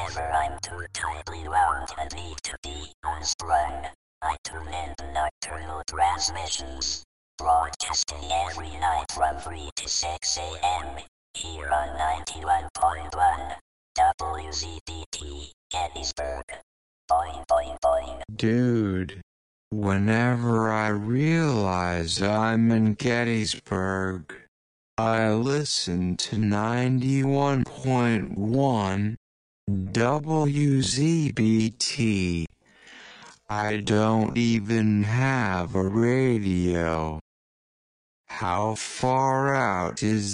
Whenever I'm too tightly wound and need to be unsprung, I tune in to Nocturnal Transmissions, broadcasting every night from 3 to 6 a.m. here on 91.1 WZBT, Gettysburg. Boing, boing, boing. Dude, whenever I realize I'm in Gettysburg, I listen to 91.1 WZBT. I don't even have a radio. How far out is